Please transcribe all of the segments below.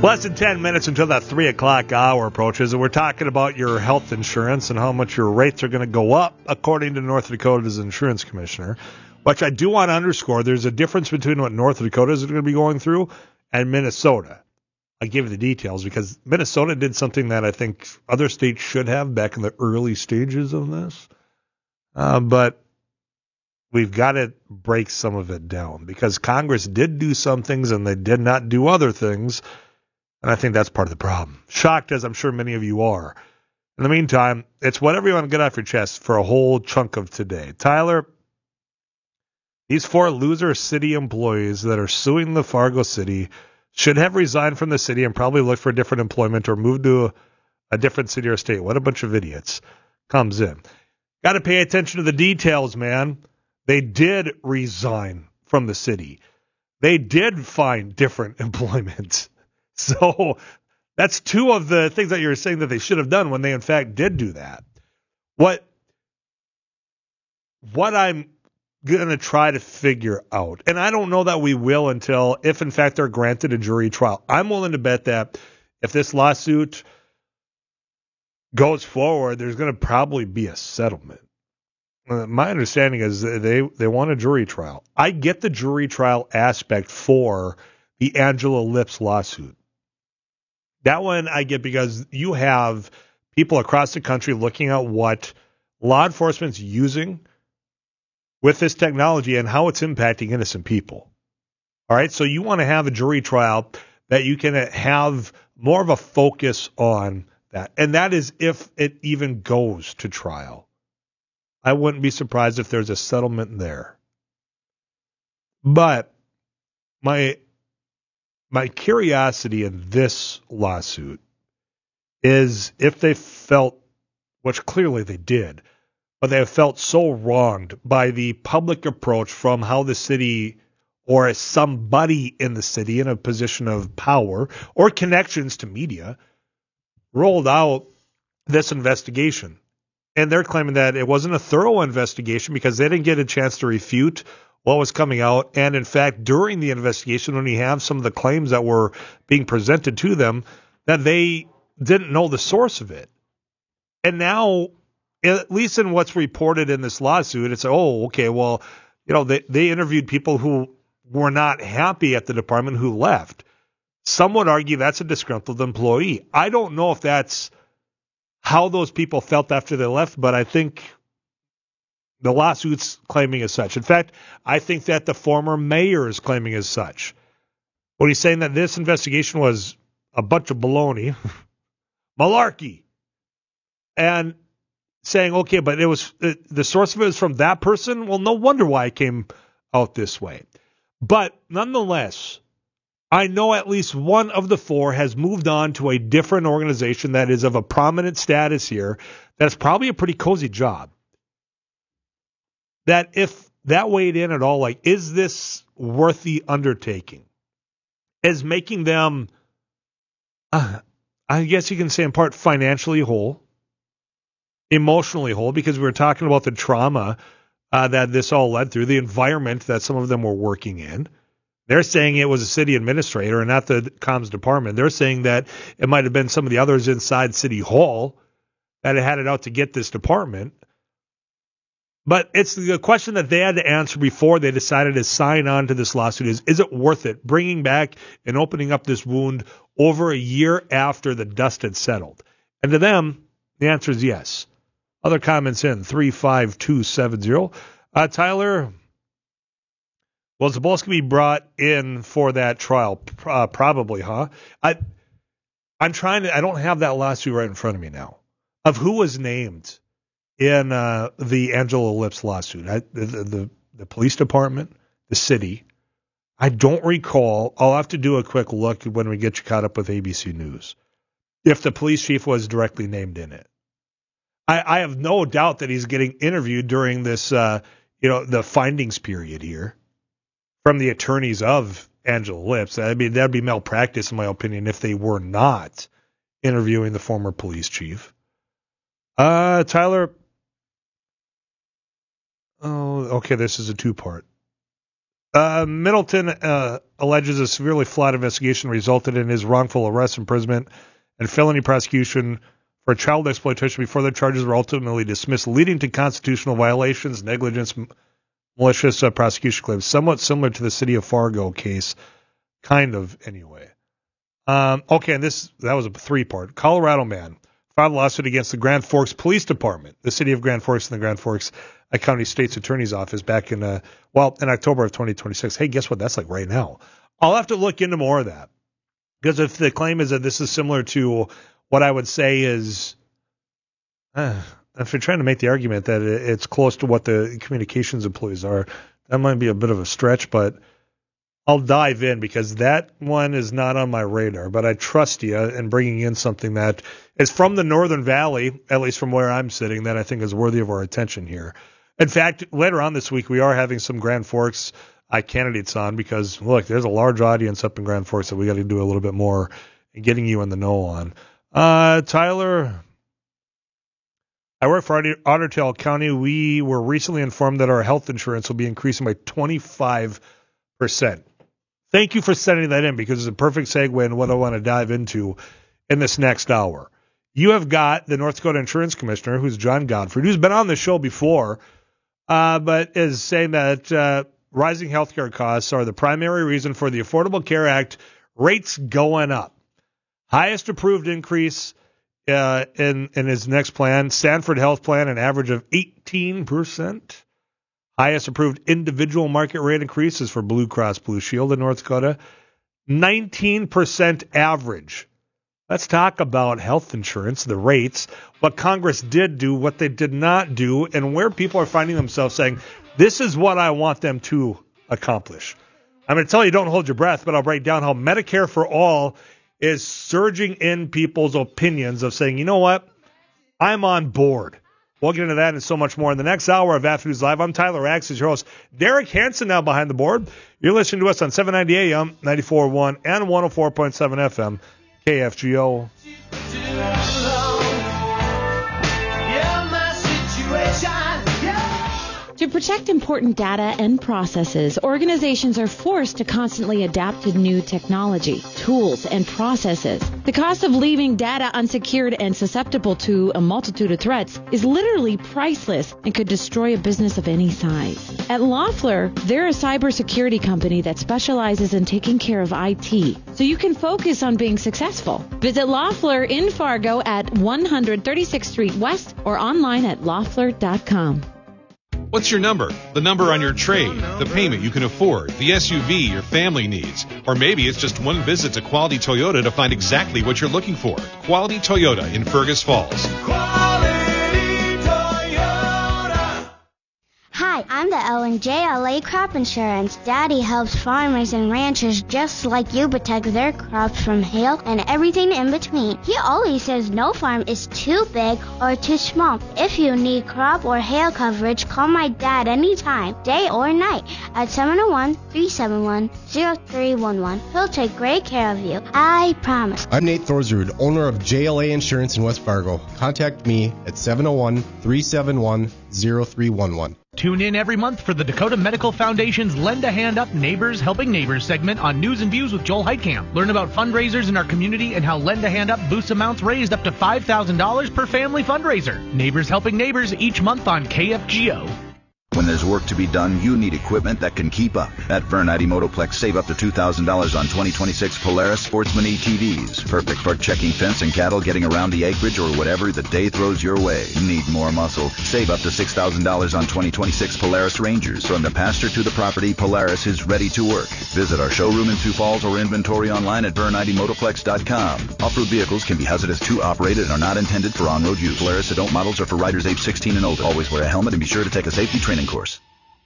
Less than 10 minutes until that 3 o'clock hour approaches, and we're talking about your health insurance and how much your rates are going to go up, according to North Dakota's insurance commissioner, which I do want to underscore. There's a difference between what North Dakota is going to be going through and Minnesota. I'll give you the details because Minnesota did something that I think other states should have back in the early stages of this. But we've got to break some of it down because Congress did do some things and they did not do other things. And I think that's part of the problem. Shocked, as I'm sure many of you are. In the meantime, it's whatever you want to get off your chest for a whole chunk of today. Tyler, these 4 loser city employees that are suing the Fargo city should have resigned from the city and probably looked for different employment or moved to a different city or state. What a bunch of idiots comes in. Got to pay attention to the details, man. They did resign from the city. They did find different employment. So that's 2 of the things that you're saying that they should have done when they, in fact, did do that. What I'm going to try to figure out, and I don't know that we will until if, in fact, they're granted a jury trial. I'm willing to bet that if this lawsuit goes forward, there's going to probably be a settlement. My understanding is they want a jury trial. I get the jury trial aspect for the Angela Lips lawsuit. That one I get because you have people across the country looking at what law enforcement's using with this technology and how it's impacting innocent people. All right, so you want to have a jury trial that you can have more of a focus on that. And that is if it even goes to trial. I wouldn't be surprised if there's a settlement there. But my curiosity in this lawsuit is if they felt, which clearly they did, but they have felt so wronged by the public approach from how the city or somebody in the city in a position of power or connections to media rolled out this investigation. And they're claiming that it wasn't a thorough investigation because they didn't get a chance to refute what was coming out. And in fact, during the investigation, when you have some of the claims that were being presented to them, that they didn't know the source of it. And now, at least in what's reported in this lawsuit, it's, oh, okay, well, they interviewed people who were not happy at the department who left. Some would argue that's a disgruntled employee. I don't know if that's how those people felt after they left, but I think the lawsuit's claiming as such. In fact, I think that the former mayor is claiming as such. When he's saying that this investigation was a bunch of baloney, malarkey, and saying, okay, but it was the source of it is from that person. Well, no wonder why it came out this way. But nonetheless, I know at least one of the 4 has moved on to a different organization that is of a prominent status here. That's probably a pretty cozy job. That if that weighed in at all, like, is this worth the undertaking? Is making them, I guess you can say in part, financially whole, emotionally whole, because we were talking about the trauma that this all led through, the environment that some of them were working in. They're saying it was a city administrator and not the comms department. They're saying that it might have been some of the others inside City Hall that had it out to get this department. But it's the question that they had to answer before they decided to sign on to this lawsuit is it worth it, bringing back and opening up this wound over a year after the dust had settled? And to them, the answer is yes. Other comments in 35270. Tyler, will Zabolski be brought in for that trial? Probably, huh? I don't have that lawsuit right in front of me now of who was named in the Angela Lips lawsuit. The police department, the city. I don't recall. I'll have to do a quick look when we get you caught up with ABC News if the police chief was directly named in it. I have no doubt that he's getting interviewed during this, the findings period here from the attorneys of Angela Lips. I mean, that'd be malpractice, in my opinion, if they were not interviewing the former police chief. Tyler. Oh, okay. This is a 2-part. Middleton alleges a severely flawed investigation resulted in his wrongful arrest, imprisonment, and felony prosecution for child exploitation before the charges were ultimately dismissed, leading to constitutional violations, negligence, malicious prosecution claims, somewhat similar to the city of Fargo case, kind of, anyway. Okay, and that was a 3-part. Colorado man filed a lawsuit against the Grand Forks Police Department, the city of Grand Forks, and the Grand Forks County State's Attorney's Office back in October of 2026. Hey, guess what? That's like right now. I'll have to look into more of that, because if the claim is that this is similar to what I would say is, if you're trying to make the argument that it's close to what the communications employees are, that might be a bit of a stretch, but I'll dive in because that one is not on my radar. But I trust you in bringing in something that is from the Northern Valley, at least from where I'm sitting, that I think is worthy of our attention here. In fact, later on this week, we are having some Grand Forks candidates on because, look, there's a large audience up in Grand Forks that we got to do a little bit more in getting you in the know on. Tyler, I work for Otter Tail County. We were recently informed that our health insurance will be increasing by 25%. Thank you for sending that in because it's a perfect segue in what I want to dive into in this next hour. You have got the North Dakota Insurance Commissioner, who's John Godfrey, who's been on the show before, but is saying that rising healthcare costs are the primary reason for the Affordable Care Act rates going up. Highest approved increase in his next plan, Stanford Health Plan, an average of 18%. Highest approved individual market rate increases for Blue Cross Blue Shield in North Dakota, 19% average. Let's talk about health insurance, the rates, what Congress did do, what they did not do, and where people are finding themselves saying, this is what I want them to accomplish. I'm going to tell you, don't hold your breath, but I'll break down how Medicare for All is surging in people's opinions of saying, you know what, I'm on board. We'll get into that and so much more in the next hour of Afternoons Live. I'm Tyler Axe, your host. Derek Hansen now behind the board. You're listening to us on 790 AM, 94.1, and 104.7 FM, KFGO. To protect important data and processes, organizations are forced to constantly adapt to new technology, tools, and processes. The cost of leaving data unsecured and susceptible to a multitude of threats is literally priceless and could destroy a business of any size. At Loeffler, they're a cybersecurity company that specializes in taking care of IT, so you can focus on being successful. Visit Loeffler in Fargo at 136th Street West or online at loeffler.com. What's your number? The number on your trade, the payment you can afford, the SUV your family needs. Or maybe it's just one visit to Quality Toyota to find exactly what you're looking for. Quality Toyota in Fergus Falls. Hi, I'm the Ellen JLA Crop Insurance. Daddy helps farmers and ranchers just like you protect their crops from hail and everything in between. He always says no farm is too big or too small. If you need crop or hail coverage, call my dad anytime, day or night, at 701-371-0311. He'll take great care of you. I promise. I'm Nate Thorsrud, owner of JLA Insurance in West Fargo. Contact me at 701-371-0311. Tune in every month for the Dakota Medical Foundation's Lend a Hand Up Neighbors Helping Neighbors segment on News and Views with Joel Heitkamp. Learn about fundraisers in our community and how Lend a Hand Up boosts amounts raised up to $5,000 per family fundraiser. Neighbors Helping Neighbors each month on KFGO. When there's work to be done, you need equipment that can keep up. At Vernite Motoplex, save up to $2,000 on 2026 Polaris Sportsman ETVs. Perfect for checking fence and cattle, getting around the acreage, or whatever the day throws your way. Need more muscle? Save up to $6,000 on 2026 Polaris Rangers. From the pasture to the property, Polaris is ready to work. Visit our showroom in Sioux Falls or inventory online at VerniteMotoplex.com. Off-road vehicles can be hazardous to operate and are not intended for on-road use. Polaris adult models are for riders age 16 and older. Always wear a helmet and be sure to take a safety training course.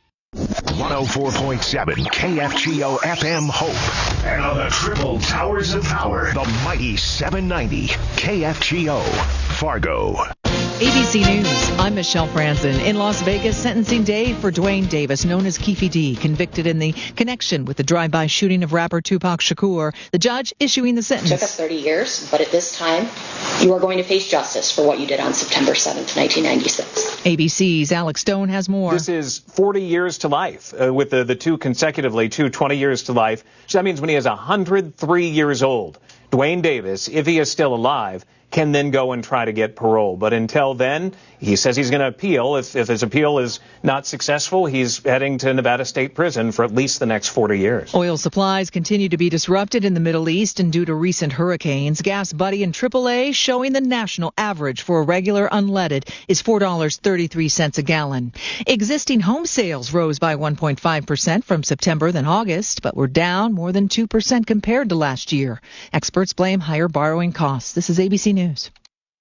104.7 KFGO FM Hope. And on the triple towers of power, the mighty 790 KFGO Fargo. ABC News, I'm Michelle Franzen. In Las Vegas, sentencing day for Dwayne Davis, known as Keefe D, convicted in the connection with the drive-by shooting of rapper Tupac Shakur. The judge issuing the sentence. It took us 30 years, but at this time, you are going to face justice for what you did on September 7th, 1996. ABC's Alex Stone has more. This is 40 years to life, with the two consecutively, 20 years to life. So that means when he is 103 years old, Dwayne Davis, if he is still alive, can then go and try to get parole. But until then, he says he's going to appeal. If his appeal is not successful, he's heading to Nevada State Prison for at least the next 40 years. Oil supplies continue to be disrupted in the Middle East and due to recent hurricanes. Gas Buddy and AAA showing the national average for a regular unleaded is $4.33 a gallon. Existing home sales rose by 1.5% from September than August, but were down more than 2% compared to last year. Experts blame higher borrowing costs. This is ABC News.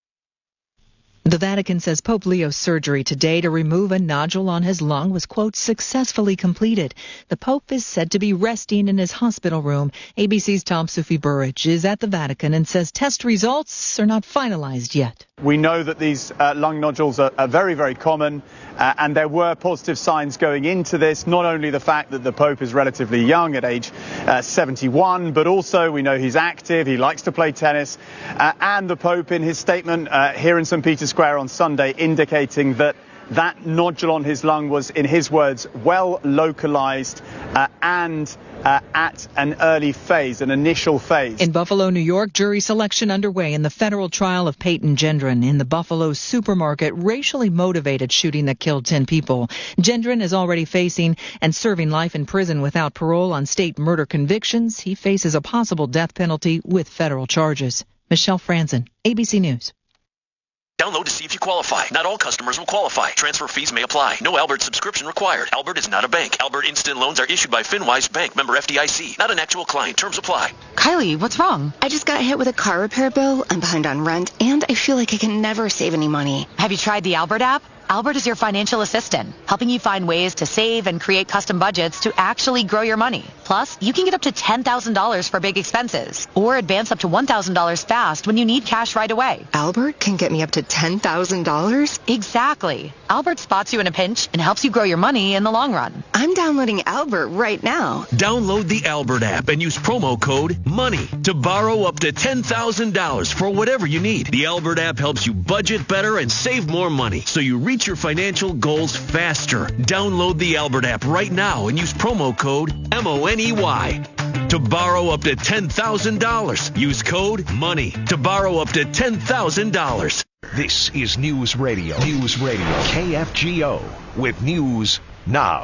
The Vatican says Pope Leo's surgery today to remove a nodule on his lung was, quote, successfully completed. The Pope is said to be resting in his hospital room. ABC's Tom Sufi Burridge is at the Vatican and says test results are not finalized yet. We know that these lung nodules are very, very common, and there were positive signs going into this, not only the fact that the Pope is relatively young at age 71, but also we know he's active, he likes to play tennis, and the Pope in his statement here in St. Peter's Square on Sunday indicating that nodule on his lung was, in his words, well localized and at an early phase, an initial phase. In Buffalo, New York, jury selection underway in the federal trial of Peyton Gendron in the Buffalo supermarket racially motivated shooting that killed 10 people. Gendron is already facing and serving life in prison without parole on state murder convictions. He faces a possible death penalty with federal charges. Michelle Franzen, ABC News. Download to see if you qualify. Not all customers will qualify. Transfer fees may apply. No Albert subscription required. Albert is not a bank. Albert Instant Loans are issued by FinWise Bank, member FDIC. Not an actual client. Terms apply. Kylie, what's wrong? I just got hit with a car repair bill. I'm behind on rent, and I feel like I can never save any money. Have you tried the Albert app? Albert is your financial assistant, helping you find ways to save and create custom budgets to actually grow your money. Plus, you can get up to $10,000 for big expenses, or advance up to $1,000 fast when you need cash right away. Albert can get me up to $10,000? Exactly. Albert spots you in a pinch and helps you grow your money in the long run. I'm downloading Albert right now. Download the Albert app and use promo code MONEY to borrow up to $10,000 for whatever you need. The Albert app helps you budget better and save more money, so you reach your financial goals faster. Download the Albert app right now and use promo code MONEY to borrow up to $10,000. Use code MONEY to borrow up to $10,000. This is News Radio. News Radio KFGO with News Now.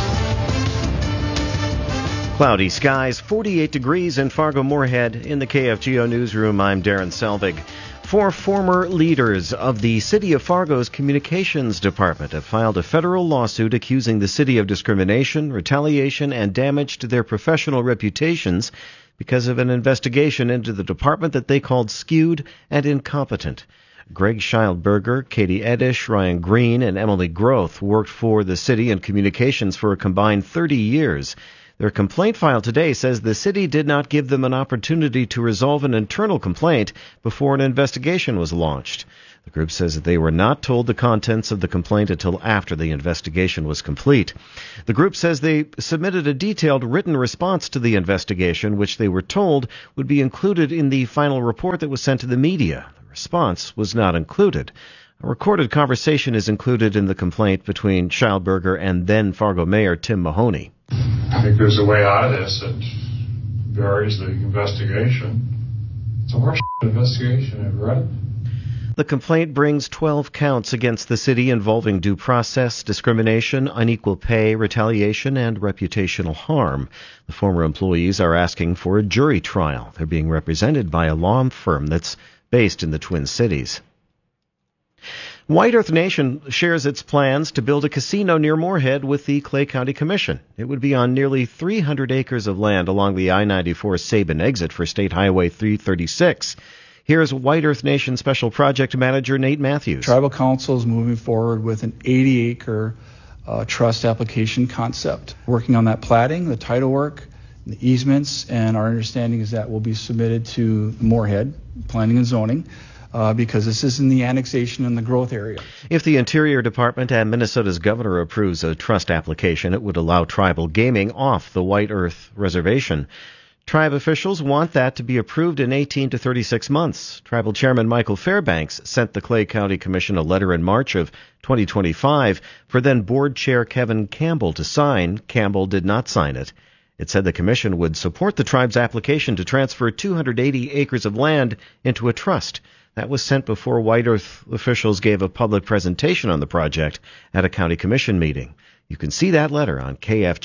Cloudy skies, 48 degrees in Fargo-Moorhead. In the KFGO newsroom, I'm Darren Selvig. 4 former leaders of the City of Fargo's Communications Department have filed a federal lawsuit accusing the city of discrimination, retaliation, and damage to their professional reputations because of an investigation into the department that they called skewed and incompetent. Greg Schildberger, Katie Edish, Ryan Green, and Emily Groth worked for the city in communications for a combined 30 years. Their complaint filed today says the city did not give them an opportunity to resolve an internal complaint before an investigation was launched. The group says that they were not told the contents of the complaint until after the investigation was complete. The group says they submitted a detailed written response to the investigation, which they were told would be included in the final report that was sent to the media. The response was not included. A recorded conversation is included in the complaint between Schildberger and then Fargo Mayor Tim Mahoney. I think there's a way out of this that varies the investigation. It's a horse investigation, have you read it? The complaint brings 12 counts against the city involving due process, discrimination, unequal pay, retaliation, and reputational harm. The former employees are asking for a jury trial. They're being represented by a law firm that's based in the Twin Cities. White Earth Nation shares its plans to build a casino near Moorhead with the Clay County Commission. It would be on nearly 300 acres of land along the I-94 Sabin exit for State Highway 336. Here's White Earth Nation Special Project Manager Nate Matthews. Tribal Council is moving forward with an 80-acre trust application concept. Working on that platting, the title work, the easements, and our understanding is that will be submitted to Moorhead Planning and Zoning because this is in the annexation and the growth area. If the Interior Department and Minnesota's governor approves a trust application, it would allow tribal gaming off the White Earth Reservation. Tribe officials want that to be approved in 18 to 36 months. Tribal Chairman Michael Fairbanks sent the Clay County Commission a letter in March of 2025 for then Board Chair Kevin Campbell to sign. Campbell did not sign it. It said the commission would support the tribe's application to transfer 280 acres of land into a trust. That was sent before White Earth officials gave a public presentation on the project at a county commission meeting. You can see that letter on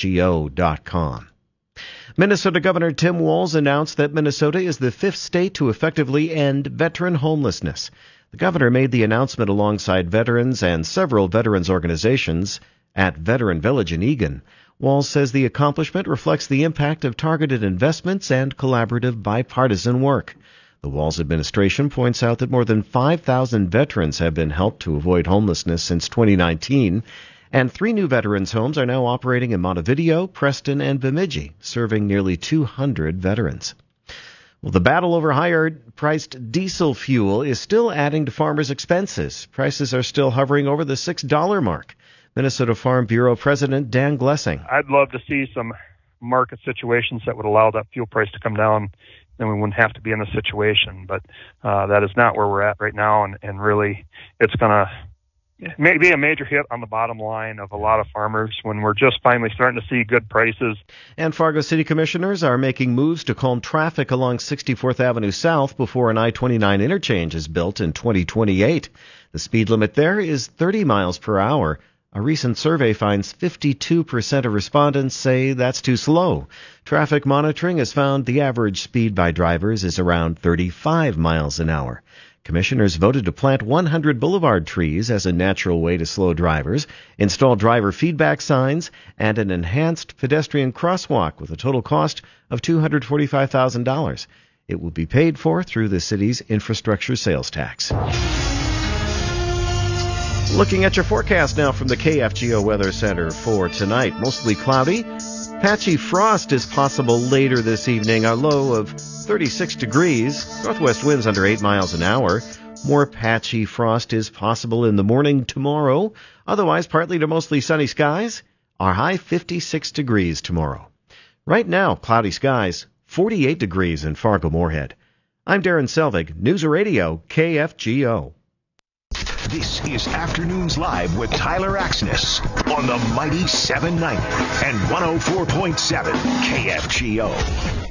KFGO.com. Minnesota Governor Tim Walz announced that Minnesota is the 5th state to effectively end veteran homelessness. The governor made the announcement alongside veterans and several veterans organizations at Veteran Village in Eagan. Walz says the accomplishment reflects the impact of targeted investments and collaborative bipartisan work. The Walz administration points out that more than 5,000 veterans have been helped to avoid homelessness since 2019, and 3 new veterans' homes are now operating in Montevideo, Preston, and Bemidji, serving nearly 200 veterans. Well, the battle over higher-priced diesel fuel is still adding to farmers' expenses. Prices are still hovering over the $6 mark. Minnesota Farm Bureau President Dan Glessing. I'd love to see some market situations that would allow that fuel price to come down. Then we wouldn't have to be in this situation. But that is not where we're at right now, and really it's going to maybe a major hit on the bottom line of a lot of farmers when we're just finally starting to see good prices. And Fargo City Commissioners are making moves to calm traffic along 64th Avenue South before an I-29 interchange is built in 2028. The speed limit there is 30 miles per hour. A recent survey finds 52% of respondents say that's too slow. Traffic monitoring has found the average speed by drivers is around 35 miles an hour. Commissioners voted to plant 100 boulevard trees as a natural way to slow drivers, install driver feedback signs, and an enhanced pedestrian crosswalk with a total cost of $245,000. It will be paid for through the city's infrastructure sales tax. Looking at your forecast now from the KFGO Weather Center for tonight. Mostly cloudy. Patchy frost is possible later this evening. A low of 36 degrees. Northwest winds under 8 miles an hour. More patchy frost is possible in the morning tomorrow. Otherwise, partly to mostly sunny skies. Our high 56 degrees tomorrow. Right now, cloudy skies, 48 degrees in Fargo-Moorhead. I'm Darren Selvig, News Radio KFGO. This is Afternoons Live with Tyler Axness on the mighty 790 and 104.7 KFGO.